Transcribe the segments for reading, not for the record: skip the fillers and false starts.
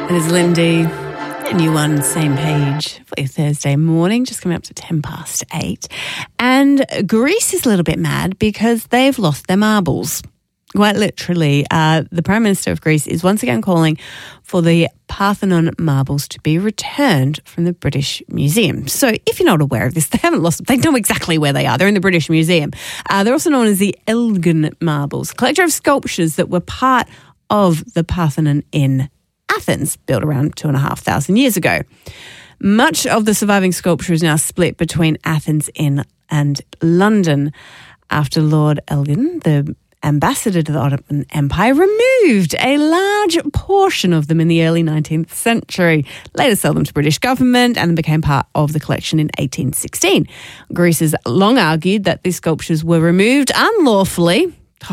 It is Lindy, and you on same page for your Thursday morning, just coming up to 8:10. And Greece is a little bit mad because they've lost their marbles. Quite literally, the Prime Minister of Greece is once again calling for the Parthenon marbles to be returned from the British Museum. So if you're not aware of this, they haven't lost them. They know exactly where they are. They're in the British Museum. They're also known as the Elgin marbles, a collection of sculptures that were part of the Parthenon in Athens, built around 2,500 years ago. Much of the surviving sculpture is now split between Athens and London after Lord Elgin, the ambassador to the Ottoman Empire, removed a large portion of them in the early 19th century, later sold them to British government and then became part of the collection in 1816. Greece has long argued that these sculptures were removed unlawfully.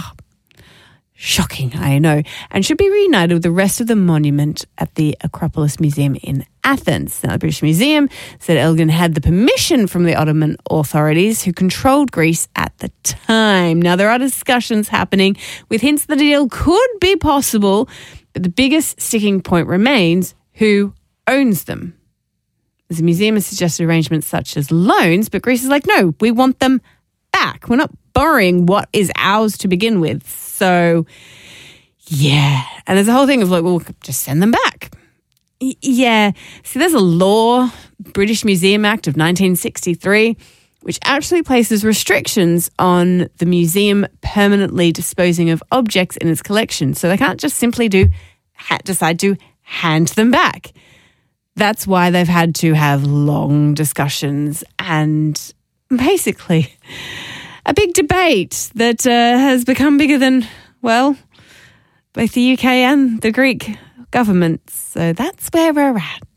Shocking, I know, and should be reunited with the rest of the monument at the Acropolis Museum in Athens. Now, the British Museum said Elgin had the permission from the Ottoman authorities who controlled Greece at the time. Now, there are discussions happening with hints that a deal could be possible, but the biggest sticking point remains who owns them. The museum has suggested arrangements such as loans, but Greece is like, no, we want them back. We're not borrowing what is ours to begin with. So, yeah. And there's a whole thing of like, well, just send them back. Yeah. See, there's a law, British Museum Act of 1963, which actually places restrictions on the museum permanently disposing of objects in its collection. So they can't just simply decide to hand them back. That's why they've had to have long discussions and basically a big debate that has become bigger than, well, both the UK and the Greek governments. So that's where we're at.